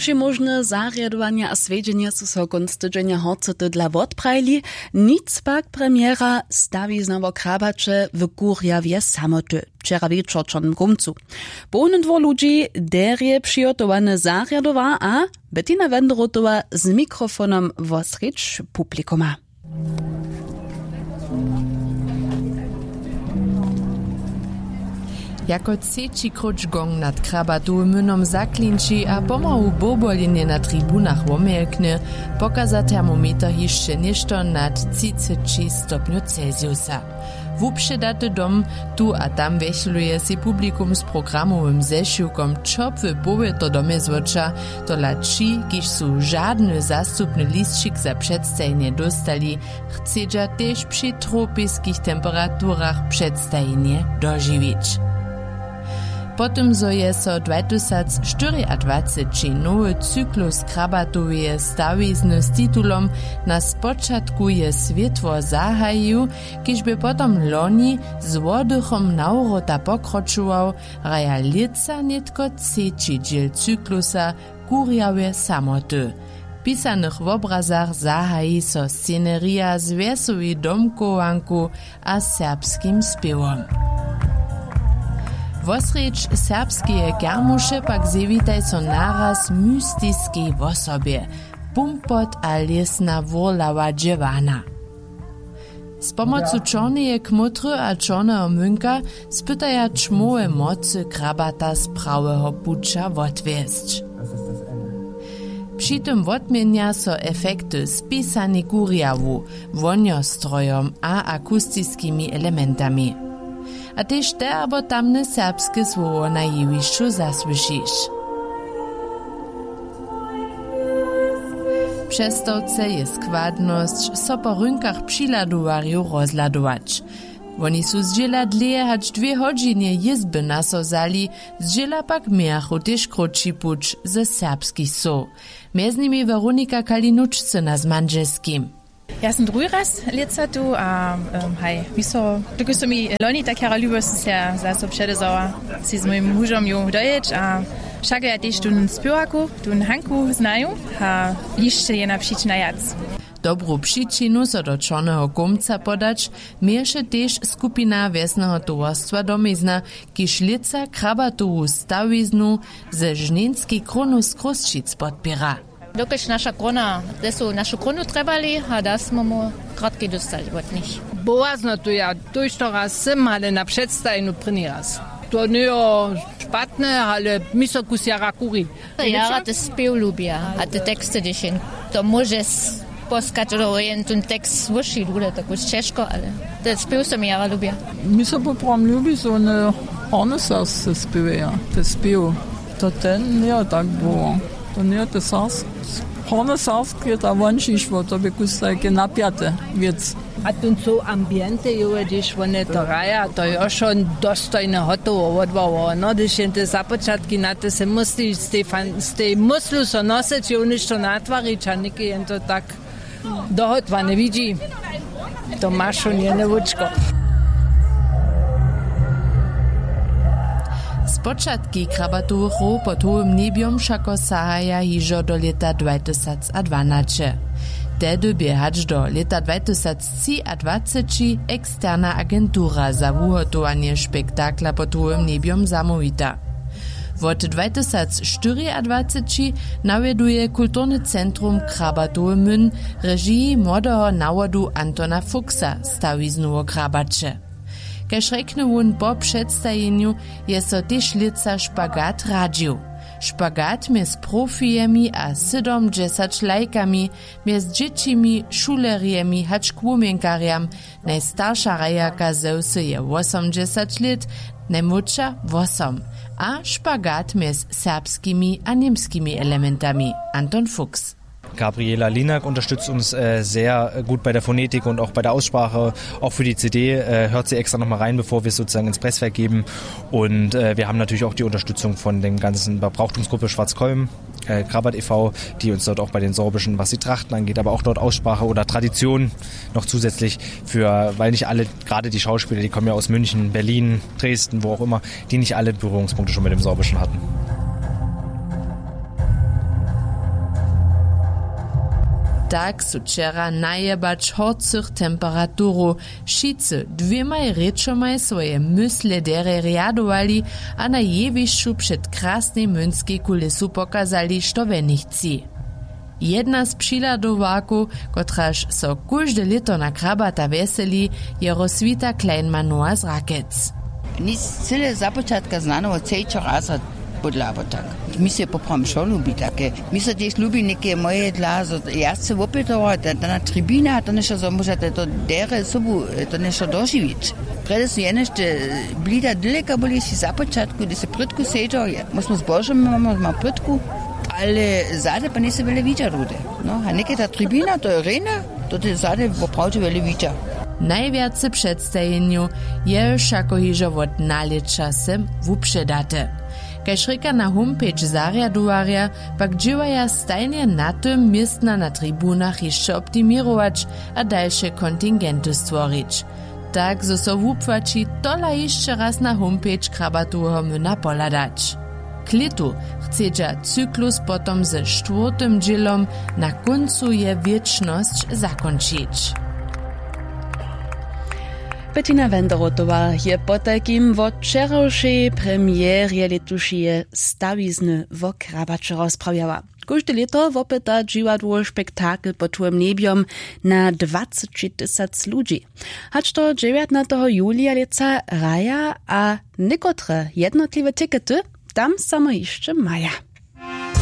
Všemožne zarjadovanja a svedženja su so konc tydzienia horcety dla odprajli, nic pak premiera stawiznavo krabacze w Kurjavie samoty. Wczera wieczor czornym gumcu. Połowny dwóch ludzi derje przygotowane zarjadowa, a Bettina Wenderotowa z mikrofonem wosrycz publikuma. Jako trzeci kruč gong nad krabatowym mynom zaklinči a pomału bobolenie na tribunach womielknie, pokaza termometer jeszcze ništo nad 30 stopniu Celsiusa. Wupředaty dom tu a tam wechluje si publikum z programowym zesiłkom czopwy boły to domie złocza, to lači, kiż su żadny zastupny listčik za przedstajenie dostali, chcedza też przy tropiskich temperaturach przedstajenie dożywić. Potem zo je so 2024 nowy cyklus krabatoweje stawizny z titulom na spočatku je světło zahajił, kiž by potom loni z wodychom naurota pokročoval, realica netko trzeci dziel cyklusa Kurjawie samoty. W pisanych obrazach zahaji so sceneria z wesowi domkowanku a serbskim śpiewom. Wosreć serbskie garmusze pak zewitaj so naraz mystiskiej wosobie, pumpot a lesna wurlawa dżewana. Z pomocą czorneje kmutry a czorneho münka spytaja czmowe mocy krabata z prawego pucza wotwiesć. Przy tym odmienia so efekty spisani Kurjawu, woniostrojom a akustickimi elementami. A tež te abo tamne serbske słowo na jewišću zasłyszysz. Přestovce je składność so po rynkach přiladowarju rozladować. Oni su zdźela dlje hać 2 godziny jizby nasozali, zdźela pak miachu tež krótši puč ze serbskich so. Mez nimi Weronika Kalinučce na zmanželskim. Ja sam drugi raz lica tu, a tako so mi loni takera ljubost se zase předezala si z mojim mužom ju doječ, a však ja tež tun spěvaku, tun Hanku znaju, a lišće je na přičina jac. Dobrú příčinu so do čorneho gumca podać mieše tež skupina wiesneho towarstwa domizna, kiž lica krabatovu stawiznu ze Žninski kronu z Kruščic podpira. Dokiž naša krona, da su našu kronu trebali, a da smo mu kratki dostali od njih. Boazno to ja, to što raz sem, ale na předstajnu první raz. To nije špatne, ale mi so kus jara kuri. Jara te spev ljubija, a te tekste dešin. To može poskać jen ten tekst svuši, bude tako češko, ale te spev se mi jara ljubija. Mi so poprom ljubi so ne hornesas speveja, te spev. To ten nije tak było. To nie te sarsk. Hornesarsk ta wončištvo, to by kus takie napiate věc. A ten co ambiente je, když one to raja, to je schon dostojne hotovo odbavo. No, když jen te započatky na te se musí z tej muslu so nosiť, že uniž to natvariť, a niky jen to tak dohodva nevidí. To máš schon jedne vočko. Spočatki krabatowych row pod hołym nebiom všako sahaja hižo do leta 2012. Tedy by hač do leta 2023 eksterna agentura za wuhotowanie spektakla pod hołym nebiom zamówita. Od 2024 nawieduje Kulturne Centrum Krabatowy Myn režii młodeho nawodu Antona Fuchsa stawiznowo krabacze. Kaž rekne won po předstajenju je so tež lica špagat radžił. Špagat mjez profijemi a 70 lajkami, mjez džečimi, šulerijemi hač kłumjenkarjam, najstarša rajaka zewsy je 80 let, najmłodša 8, a špagat mjez serbskimi a niemskimi elementami. Anton Fuchs. Gabriela Linak unterstützt uns sehr gut bei der Phonetik und auch bei der Aussprache. Auch für die CD hört sie extra nochmal rein, bevor wir es sozusagen ins Presswerk geben. Und wir haben natürlich auch die Unterstützung von der ganzen Brauchtumsgruppe Schwarzkolm, Krabat e.V., die uns dort auch bei den sorbischen, was die Trachten angeht, aber auch dort Aussprache oder Tradition noch zusätzlich weil nicht alle, gerade die Schauspieler, die kommen ja aus München, Berlin, Dresden, wo auch immer, die nicht alle Berührungspunkte schon mit dem Sorbischen hatten. Tak su wczera najebać horcych temperaturu. Wszyscy dwiemaj rečomaj swoje mysle dere riadowali, a na jewiszczu przed krasnej münskiej kulisu pokazali, što wenichci. Jedna z přiladowaków, kotraž so każde lito na krabata veseli, je Roswita Kleinmanova z Rakec. Nic cyle započatka znano od cejčo raza podlavo tak. Mi se poprom šo lubi takie. Mi se też lubi neke moje dla, ja se opytować, to na tribina, to nešto so možete to dere sobu, to nešto doživić. Prede su jenešte blida daleka boli si započatku, gdje se prytku sejčo, my smo zbožom, imamo prytku, ale zade pa nisi vele viđa rude. No, a neke ta tribina, to je arena, to te zade popravče vele viđa. Najwiace przedstawieniu je všako hižo od naleča sem vupředate. Kaž reka na homepage zariadowarja, pak dživaja stajnie na tym miestna na tribunach jeszcze optimirować a dalsze kontingenty stvorić. Tak, zo so wupłaci tola jeszcze raz na homepage krabatuho myna poladać. Klitu chcedza cyklus potom ze 4. dzielom na końcu je wieczność zakończyć. Bettina Wenderotowa je po takim wo wczorajszej premierie letušie stawizny wo Krabače rozprawiała. Każde leto wopyta dziwadło spektakl pod tłym niebiom na 20 000 ludzi. Hacz to 19 julia leca raja, a niekotre jednotliwe tikety tam samo jeszcze maja.